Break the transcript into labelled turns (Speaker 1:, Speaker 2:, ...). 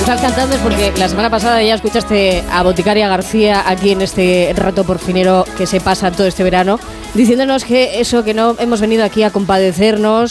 Speaker 1: Estás cantando es porque la semana pasada ya escuchaste a Boticaria García aquí en este rato porfinero que se pasa todo este verano, diciéndonos que eso, que no hemos venido aquí a compadecernos